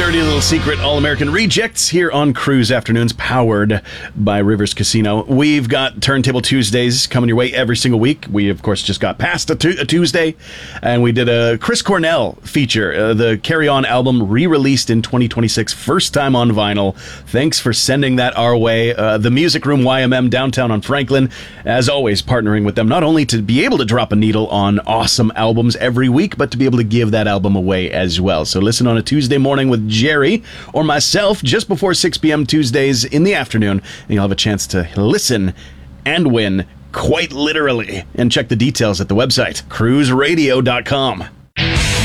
Dirty Little Secret All-American Rejects here on Cruise Afternoons, powered by Rivers Casino. We've got Turntable Tuesdays coming your way every single week. We, of course, just got past a Tuesday, and we did a Chris Cornell feature, the Carry On album, re-released in 2026, first time on vinyl. Thanks for sending that our way. The Music Room YMM downtown on Franklin, as always, partnering with them, not only to be able to drop a needle on awesome albums every week, but to be able to give that album away as well. So listen on a Tuesday morning with Jerry or myself just before 6 p.m. Tuesdays in the afternoon, and you'll have a chance to listen and win, quite literally. And check the details at the website, cruiseradio.com.